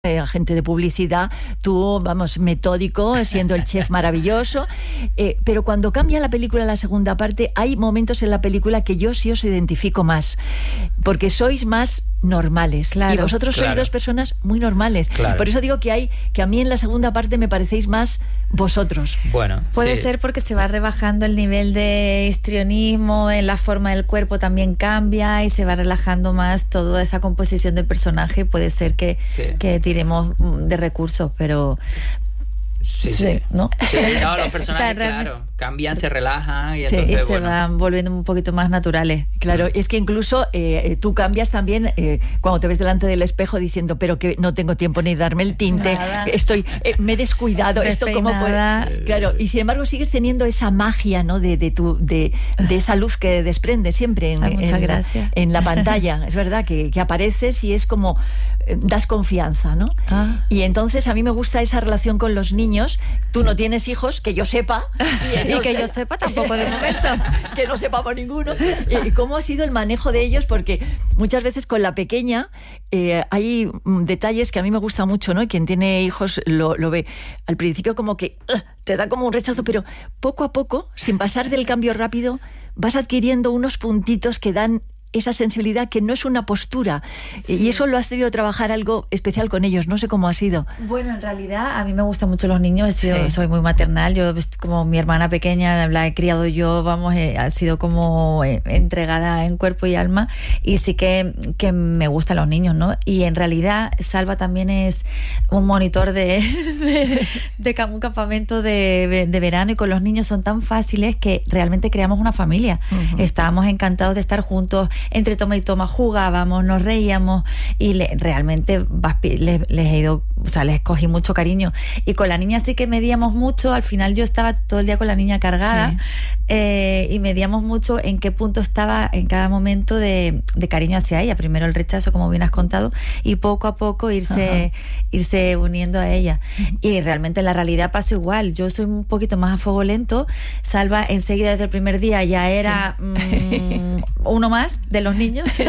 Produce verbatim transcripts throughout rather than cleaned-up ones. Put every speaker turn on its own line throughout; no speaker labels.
eh, agente de publicidad, tú, vamos, metódico, siendo el chef maravilloso, eh, pero cuando cambia la película a la segunda parte, hay momentos en la película que yo sí os identifico más, porque sois más normales,
claro,
y vosotros
claro.
sois dos personas muy normales,
claro.
Por eso digo que hay, que a mí en la segunda parte me parecéis más vosotros.
Bueno,
puede
sí.
ser porque se va rebajando el nivel de histrionismo, en la forma del cuerpo también cambia y se va relajando más toda esa composición de personaje. Puede ser que,
Sí.
que tiremos de recursos, pero
Sí, sí.
sí, ¿no?
Sí, no, los personajes,
O sea, realmente-
claro, cambian, se relajan y
Sí,
entonces,
y se
bueno.
van volviendo un poquito más naturales.
Claro, es que incluso eh, tú cambias también eh, cuando te ves delante del espejo diciendo, pero que no tengo tiempo ni darme el tinte,
Nada.
estoy, eh, me he descuidado, esto cómo puede...
Despeinada.
Claro, y sin embargo sigues teniendo esa magia, ¿no? De, de tu, de, de esa luz que desprende siempre en,
Ay, muchas
en,
gracias.
La, en la pantalla. Es verdad que, que apareces y es como eh, das confianza, ¿no?
Ah.
Y entonces a mí me gusta esa relación con los niños. Tú no tienes hijos, que yo sepa.
Y que yo sepa tampoco de momento.
Que no sepamos ninguno. Eh, ¿Cómo ha sido el manejo de ellos? Porque muchas veces con la pequeña eh, hay mm, detalles que a mí me gusta mucho, ¿no? Y quien tiene hijos lo, lo ve. Al principio como que uh, te da como un rechazo, pero poco a poco, sin pasar del cambio rápido, vas adquiriendo unos puntitos que dan esa sensibilidad, que no es una postura. Sí. Y eso lo has debido trabajar algo especial con ellos. No sé cómo ha sido.
Bueno, en realidad a mí me gustan mucho los niños. He sido,
Sí.
Soy muy maternal. Yo, como mi hermana pequeña, la he criado yo, vamos, eh, ha sido como eh, entregada en cuerpo y alma. Y sí que, que me gustan los niños, ¿no? Y en realidad Salva también es un monitor de, de, de un campamento de, de verano, y con los niños son tan fáciles que realmente creamos una familia. Uh-huh. Estábamos encantados de estar juntos. Entre toma y toma jugábamos, nos reíamos y le, realmente les, les he ido, o sea, les cogí mucho cariño. Y con la niña sí que medíamos mucho. Al final yo estaba todo el día con la niña cargada, sí. eh, y medíamos mucho en qué punto estaba en cada momento de, de cariño hacia ella. Primero el rechazo, como bien has contado, y poco a poco irse, irse uniendo a ella. Uh-huh. Y realmente en la realidad pasó igual. Yo soy un poquito más a fuego lento. Salva enseguida desde el primer día ya era sí. mmm, uno más de los niños. Sí.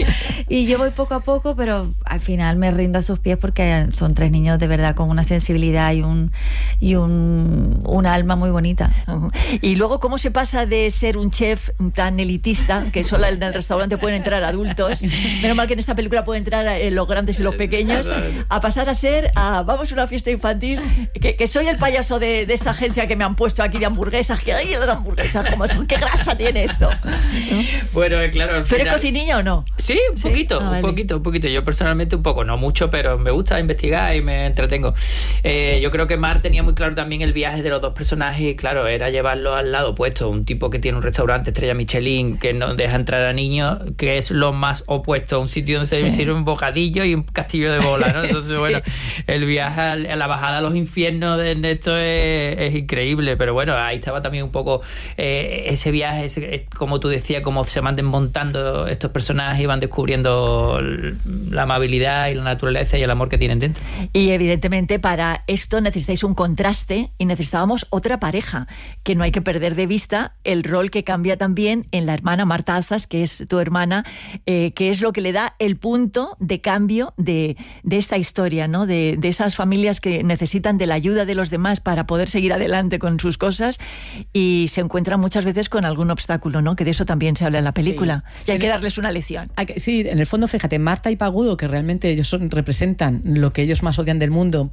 Y yo voy poco a poco, pero al final me rindo a sus pies porque son tres niños de verdad con una sensibilidad y un y un, un alma muy bonita.
Uh-huh. Y luego, ¿cómo se pasa de ser un chef tan elitista, que solo en el restaurante pueden entrar adultos, menos mal que en esta película pueden entrar los grandes y los pequeños, a pasar a ser a, vamos a una fiesta infantil, que, que soy el payaso de, de esta agencia que me han puesto aquí de hamburguesas, que hay las hamburguesas, ¿cómo son? ¿Qué grasa tiene esto? ¿No?
Bueno, claro, al
¿Tú eres
final...
cocinilla o no?
Sí, un ¿Sí? poquito, ah, vale. un poquito, un poquito. Yo personalmente un poco, no mucho, pero me gusta investigar y me entretengo. Eh, yo creo que Mar tenía muy claro también el viaje de los dos personajes, y claro, era llevarlo al lado opuesto. Un tipo que tiene un restaurante estrella Michelin, que no deja entrar a niños, que es lo más opuesto, un sitio donde se sí. sirve un bocadillo y un castillo de bola, ¿no? Entonces, sí. bueno, el viaje a la bajada a los infiernos de esto es, es increíble, pero bueno, ahí estaba también un poco eh, ese viaje, ese, como tú decías, cómo se van desmontando estos personajes y van descubriendo la amabilidad y la naturaleza y el amor que tienen dentro.
Y evidentemente para esto necesitáis un contraste, y necesitábamos otra pareja, que no hay que perder de vista el rol que cambia también en la hermana Marta Azas, que es tu hermana, eh, que es lo que le da el punto de cambio de, de esta historia, ¿no? De, de esas familias que necesitan de la ayuda de los demás para poder seguir adelante con sus cosas, y se encuentran muchas veces con algún obstáculo, ¿no? Que de eso también se habla en la película. Sí. Y hay que darles una lección.
Hay que, sí, en el fondo, fíjate, Marta y Pagudo, que realmente ellos son, representan lo que ellos más odian del mundo,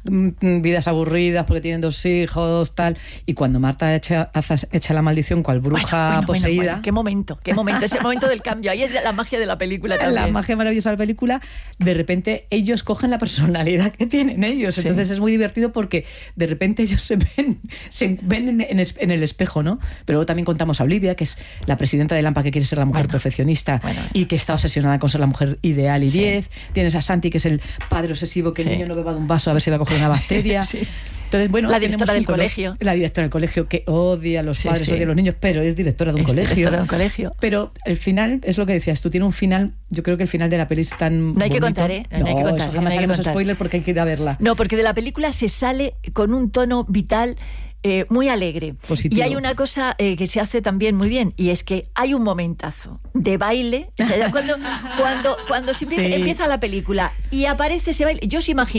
vidas aburridas porque tienen dos hijos, tal, y cuando Marta echa, echa la maldición cual bruja bueno, bueno, poseída...
Bueno, bueno. Qué momento, qué momento, es el momento del cambio, ahí es la magia de la película también.
La magia maravillosa de la película, de repente ellos cogen la personalidad que tienen ellos, sí. Entonces es muy divertido porque de repente ellos se ven, se ven en, en, en el espejo, ¿no? Pero luego también contamos a Olivia, que es la presidenta de Lampa, que quiere ser la mujer bueno, perfeccionista bueno. y que está obsesionada con ser la mujer ideal y sí. diez. Tienes a Santi, que es el padre obsesivo, que sí. el niño no beba de un vaso a ver si va a coger una bacteria. Sí.
Entonces, bueno, la directora del colegio.
La directora del colegio, que odia a los
sí,
padres,
sí.
odia a los niños, pero es directora de un
es
colegio.
Directora de un colegio.
Pero el final, es lo que decías, tú tienes un final, yo creo que el final de la peli es tan
No hay
bonito.
que contar, ¿eh? No,
no
hay que contar.
Eso jamás
no
haremos spoiler porque hay que ir a verla.
No, porque de la película se sale con un tono vital eh, muy alegre.
Positivo.
Y hay una cosa eh, que se hace también muy bien, y es que hay un momentazo de baile, o sea, cuando, cuando, cuando se empieza,
Sí.
empieza la película y aparece ese baile, yo os imagino